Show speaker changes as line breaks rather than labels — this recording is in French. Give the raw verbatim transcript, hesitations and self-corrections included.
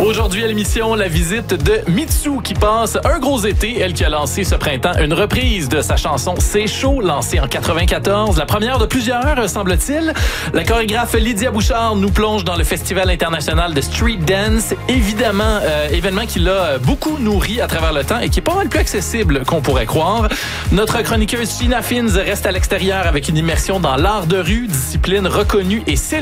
Aujourd'hui à l'émission, la visite de Mitsou qui passe un gros été. Elle qui a lancé ce printemps une reprise de sa chanson C'est chaud, lancée en quatre-vingt-quatorze. La première de plusieurs, semble-t-il. La chorégraphe Lydia Bouchard nous plonge dans le Festival international de Street Dance. Évidemment, euh, événement qui l'a beaucoup nourri à travers le temps et qui est pas mal plus accessible qu'on pourrait croire. Notre chroniqueuse Sheena Fins reste à l'extérieur avec une immersion dans l'art de rue, discipline reconnue et célébrée